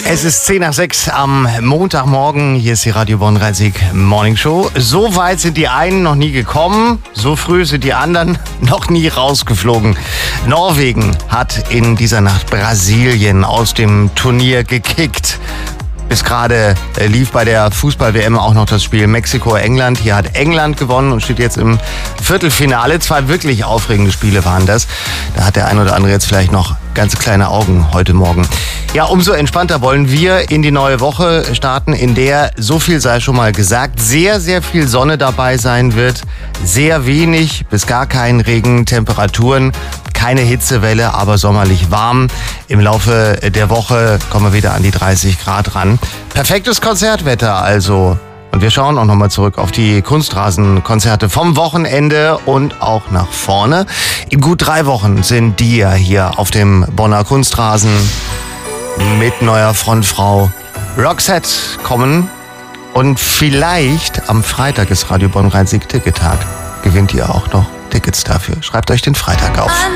Es ist 5:10 am Montagmorgen. Hier ist die Radio Bonn-Rhein-Sieg Morning Show. So weit sind die einen noch nie gekommen. So früh sind die anderen noch nie rausgeflogen. Norwegen hat in dieser Nacht Brasilien aus dem Turnier gekickt. Bis gerade lief bei der Fußball-WM auch noch das Spiel Mexiko-England. Hier hat England gewonnen und steht jetzt im Viertelfinale. 2 wirklich aufregende Spiele waren das. Da hat der ein oder andere jetzt vielleicht noch ganz kleine Augen heute Morgen. Ja, umso entspannter wollen wir in die neue Woche starten, in der, so viel sei schon mal gesagt, sehr, sehr viel Sonne dabei sein wird. Sehr wenig bis gar kein Regen, Temperaturen. Keine Hitzewelle, aber sommerlich warm. Im Laufe der Woche kommen wir wieder an die 30 Grad ran. Perfektes Konzertwetter also. Und wir schauen auch nochmal zurück auf die Kunstrasenkonzerte vom Wochenende und auch nach vorne. In gut 3 Wochen sind die ja hier auf dem Bonner Kunstrasen mit neuer Frontfrau Roxette kommen. Und vielleicht am Freitag ist Radio Bonn-Rhein-Sieg Tickettag. Gewinnt ihr auch noch Tickets dafür. Schreibt euch den Freitag auf.